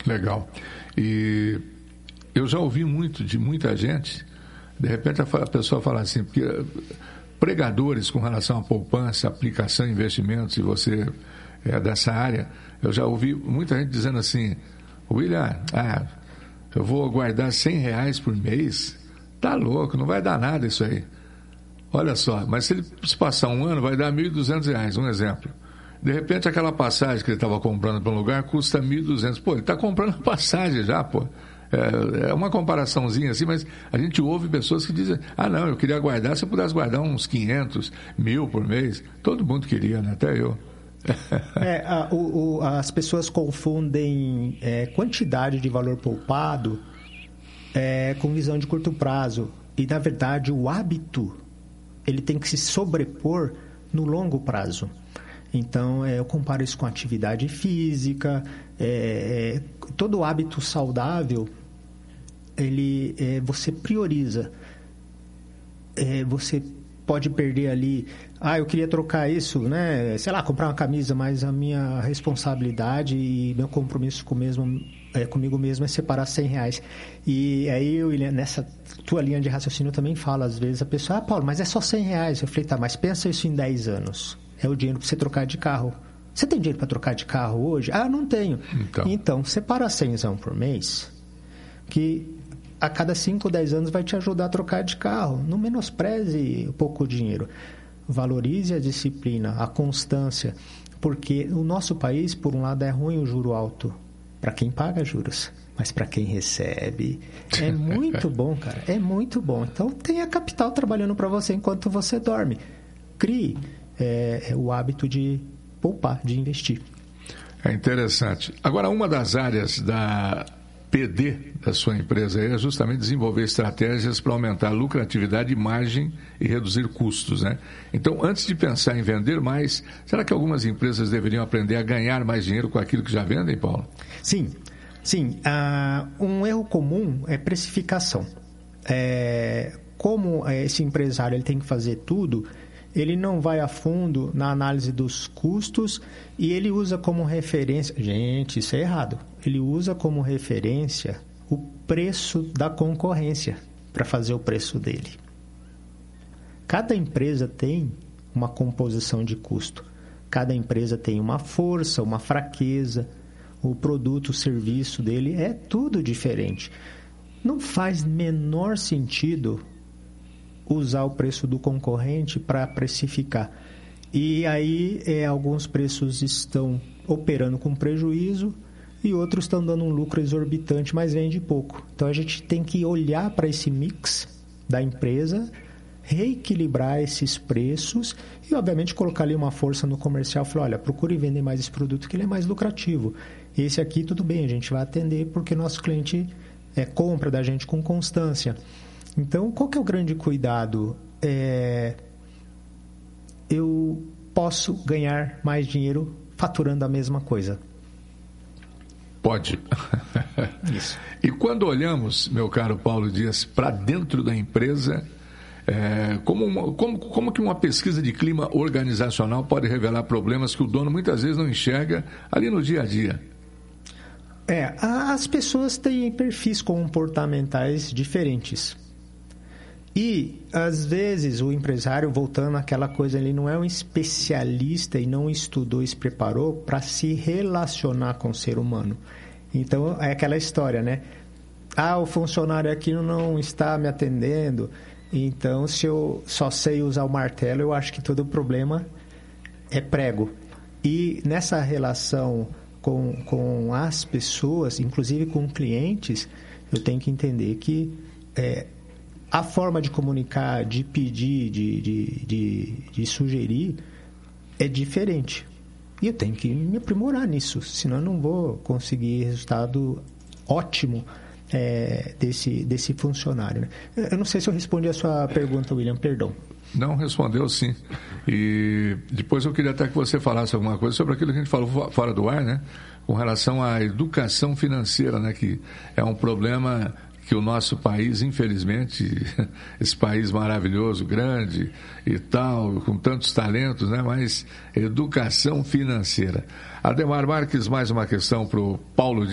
Legal. E eu já ouvi muito de muita gente, de repente a pessoa fala assim, porque pregadores com relação à poupança, aplicação, investimentos, e você é dessa área, eu já ouvi muita gente dizendo assim, William, eu vou guardar R$100 por mês, tá louco, não vai dar nada isso aí. Olha só, mas se ele passar um ano, vai dar R$1.200, um exemplo. De repente, aquela passagem que ele estava comprando para um lugar custa R$1.200. Pô, ele está comprando a passagem já, pô. É uma comparaçãozinha assim, mas a gente ouve pessoas que dizem, não, eu queria guardar, se eu pudesse guardar uns 500, 1.000 por mês. Todo mundo queria, né? Até eu. As pessoas confundem quantidade de valor poupado com visão de curto prazo. E, na verdade, o hábito ele tem que se sobrepor no longo prazo. Então, eu comparo isso com atividade física. Todo hábito saudável, você prioriza. Você pode perder ali, eu queria trocar isso, né? Sei lá, comprar uma camisa, mas a minha responsabilidade e meu compromisso comigo mesmo é separar R$100. E aí, nessa tua linha de raciocínio, eu também falo, às vezes, a pessoa, Paulo, mas é só R$100. Eu falei, tá, mas pensa isso em 10 anos. É o dinheiro para você trocar de carro. Você tem dinheiro para trocar de carro hoje? Não tenho. Então separa R$100 por mês, que a cada 5 ou 10 anos vai te ajudar a trocar de carro. Não menospreze o pouco dinheiro. Valorize a disciplina, a constância, porque o nosso país, por um lado, é ruim o juro alto para quem paga juros, mas para quem recebe é muito bom, cara. É muito bom. Então tenha capital trabalhando para você enquanto você dorme. Crie o hábito de poupar, de investir. É interessante. Agora, uma das áreas da PD da sua empresa é justamente desenvolver estratégias para aumentar a lucratividade, margem e reduzir custos, né? Então, antes de pensar em vender mais, será que algumas empresas deveriam aprender a ganhar mais dinheiro com aquilo que já vendem, Paulo? Sim. Um erro comum é precificação. Como esse empresário ele tem que fazer tudo, ele não vai a fundo na análise dos custos e ele usa como referência... Gente, isso é errado. Ele usa como referência o preço da concorrência para fazer o preço dele. Cada empresa tem uma composição de custo. Cada empresa tem uma força, uma fraqueza. O produto, o serviço dele é tudo diferente. Não faz menor sentido usar o preço do concorrente para precificar. E aí, alguns preços estão operando com prejuízo e outros estão dando um lucro exorbitante, mas vende pouco. Então, a gente tem que olhar para esse mix da empresa, reequilibrar esses preços e, obviamente, colocar ali uma força no comercial. Falar, olha, procure vender mais esse produto que ele é mais lucrativo. Esse aqui, tudo bem, a gente vai atender porque nosso cliente compra da gente com constância. Então, qual que é o grande cuidado? Eu posso ganhar mais dinheiro faturando a mesma coisa. Pode. Isso. E quando olhamos, meu caro Paulo Dias, para dentro da empresa, como que uma pesquisa de clima organizacional pode revelar problemas que o dono muitas vezes não enxerga ali no dia a dia? As pessoas têm perfis comportamentais diferentes. E, às vezes, o empresário, voltando àquela coisa, ele não é um especialista e não estudou e se preparou para se relacionar com o ser humano. Então, é aquela história, né? O funcionário aqui não está me atendendo, então, se eu só sei usar o martelo, eu acho que todo o problema é prego. E nessa relação com as pessoas, inclusive com clientes, eu tenho que entender que a forma de comunicar, de pedir, de sugerir é diferente. E eu tenho que me aprimorar nisso, senão eu não vou conseguir resultado ótimo desse funcionário, né? Eu não sei se eu respondi a sua pergunta, William, perdão. Não, respondeu sim. E depois eu queria até que você falasse alguma coisa sobre aquilo que a gente falou fora do ar, né? Com relação à educação financeira, né? Que é um problema que o nosso país, infelizmente, esse país maravilhoso, grande e tal, com tantos talentos, né? Mas educação financeira. Ademar Marques, mais uma questão para o Paulo